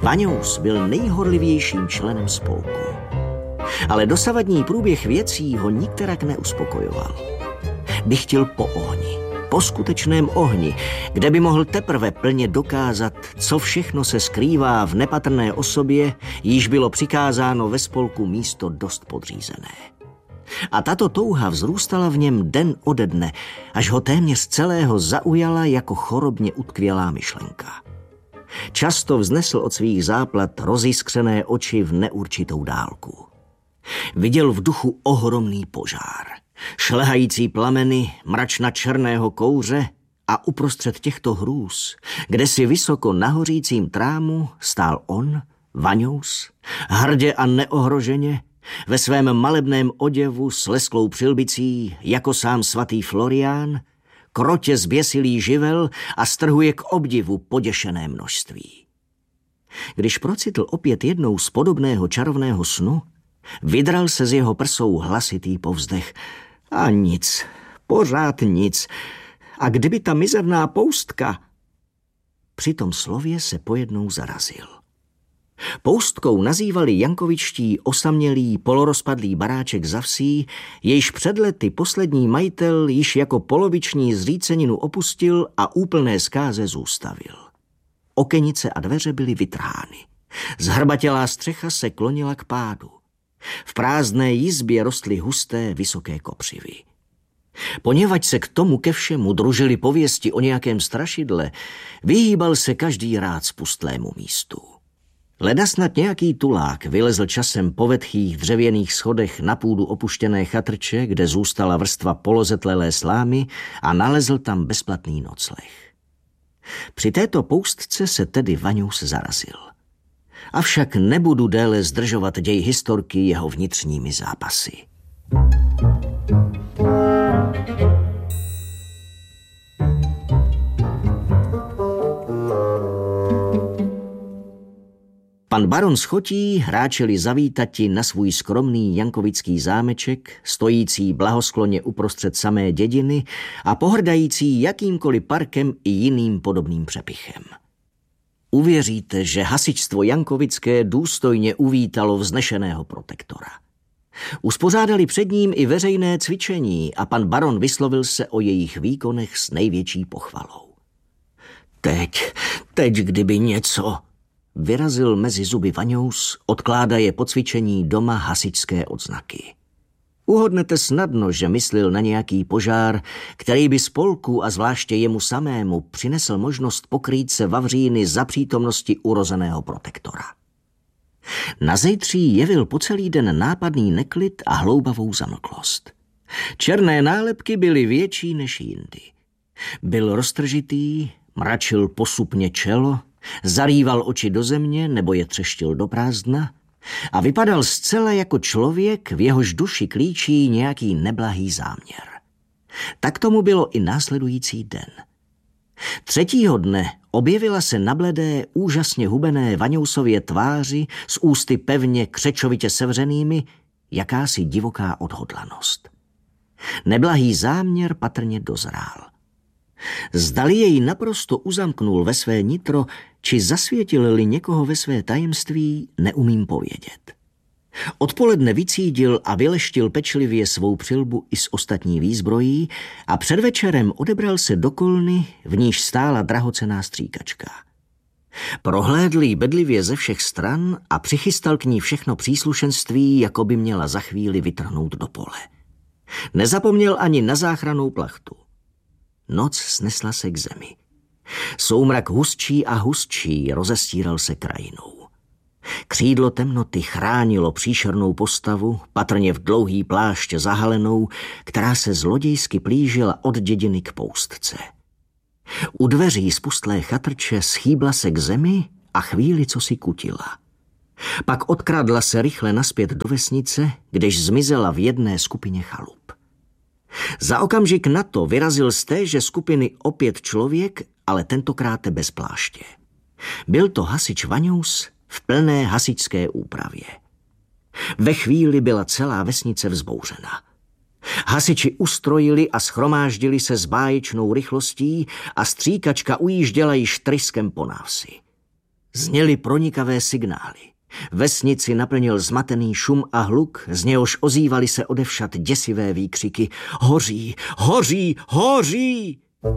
Vaňous byl nejhorlivějším členem spolku. Ale dosavadní průběh věcí ho nikterak neuspokojoval. Dychtil po ohni, po skutečném ohni, kde by mohl teprve plně dokázat, co všechno se skrývá v nepatrné osobě, jíž bylo přikázáno ve spolku místo dost podřízené. A tato touha vzrůstala v něm den ode dne, až ho téměř celého zaujala jako chorobně utkvělá myšlenka. Často vznesl od svých záplat roziskřené oči v neurčitou dálku. Viděl v duchu ohromný požár, šlehající plameny mračna černého kouře a uprostřed těchto hrůz, kde si vysoko na hořícím trámu stál on, Vaňous, hrdě a neohroženě, ve svém malebném oděvu s lesklou přilbicí, jako sám svatý Florián, krotě zběsilý živel a strhuje k obdivu poděšené množství. Když procitl opět jednou z podobného čarovného snu, vydral se z jeho prsou hlasitý povzdech. A nic, pořád nic. A kdyby ta mizerná poustka... Při tom slově se pojednou zarazil. Poustkou nazývali jankovičtí osamělý polorozpadlý baráček za vsí, jejíž před lety poslední majitel již jako poloviční zříceninu opustil a úplné zkáze zůstavil. Okenice a dveře byly vytrhány. Zhrbatělá střecha se klonila k pádu. V prázdné jizbě rostly husté, vysoké kopřivy. Poněvadž se k tomu ke všemu družily pověsti o nějakém strašidle, vyhýbal se každý rád spustlému místu. Leda snad nějaký tulák vylezl časem po vetchých dřevěných schodech na půdu opuštěné chatrče, kde zůstala vrstva polozetlelé slámy, a nalezl tam bezplatný nocleh. Při této poustce se tedy Vaňous zarazil. Avšak nebudu déle zdržovat děj historky jeho vnitřními zápasy. Pan baron s chotí hráčeli zavítati na svůj skromný jankovický zámeček, stojící blahoskloně uprostřed samé dědiny a pohrdající jakýmkoliv parkem i jiným podobným přepichem. Uvěříte, že hasičstvo jankovické důstojně uvítalo vznešeného protektora. Uspořádali před ním i veřejné cvičení a pan baron vyslovil se o jejich výkonech s největší pochvalou. Teď kdyby něco... Vyrazil mezi zuby Vaňous, odkládaje po cvičení doma hasičské odznaky. Uhodnete snadno, že myslel na nějaký požár, který by spolku a zvláště jemu samému přinesl možnost pokrýt se vavříny za přítomnosti urozeného protektora. Nazejtří jevil po celý den nápadný neklid a hloubavou zamlklost. Černé nálepky byly větší než jindy. Byl roztržitý, mračil posupně čelo, zarýval oči do země nebo je třeštil do prázdna a vypadal zcela jako člověk, v jehož duši klíčí nějaký neblahý záměr. Tak tomu bylo i následující den. Třetího dne objevila se na bledé, úžasně hubené Vaňousově tváři s ústy pevně křečovitě sevřenými jakási divoká odhodlanost. Neblahý záměr patrně dozrál. Zdali jej naprosto uzamknul ve své nitro, či zasvětil-li někoho ve své tajemství, neumím povědět. Odpoledne vycídil a vyleštil pečlivě svou přilbu i s ostatní výzbrojí a před večerem odebral se do kolny, v níž stála drahocenná stříkačka. Prohlédl ji bedlivě ze všech stran a přichystal k ní všechno příslušenství, jako by měla za chvíli vytrhnout do pole. Nezapomněl ani na záchrannou plachtu. Noc snesla se k zemi. Soumrak hustší a hustší rozestíral se krajinou. Křídlo temnoty chránilo příšernou postavu, patrně v dlouhý plášť zahalenou, která se zlodějsky plížila od dědiny k poustce. U dveří spustlé chatrče schýbla se k zemi a chvíli co si kutila. Pak odkradla se rychle nazpět do vesnice, kdež zmizela v jedné skupině chalup. Za okamžik na to vyrazil z téže skupiny opět člověk, ale tentokrát bez pláště. Byl to hasič Vaňous v plné hasičské úpravě. Ve chvíli byla celá vesnice vzbouřena. Hasiči ustrojili a shromáždili se s báječnou rychlostí a stříkačka ujížděla již tryskem po návsi. Zněly pronikavé signály. Vesnici naplnil zmatený šum a hluk, z něhož ozývaly se odevšad děsivé výkřiky. Hoří, hoří, hoří!